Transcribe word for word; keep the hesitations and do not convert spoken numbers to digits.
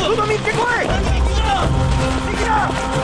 ウドミってこい。敵だ。敵だ。